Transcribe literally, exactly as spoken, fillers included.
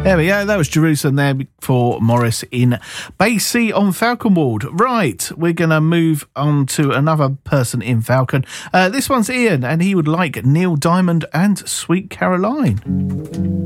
There we go. That was Jerusalem there for Morris in Bay C on Falconward. Right, we're going to move on to another person in Falcon. Uh, this one's Ian, and he would like Neil Diamond and Sweet Caroline.